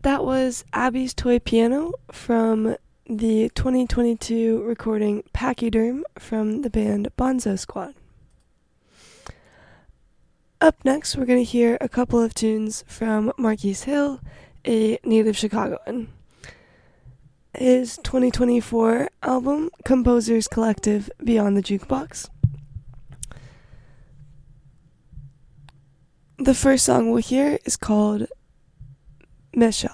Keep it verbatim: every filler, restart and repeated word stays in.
That was Abby's Toy Piano from the twenty twenty-two recording Pachyderm from the band Bonzo Squad. Up next, we're going to hear a couple of tunes from Marquise Hill, a native Chicagoan. His twenty twenty-four album, Composers Collective Beyond the Jukebox. The first song we'll hear is called Mesha.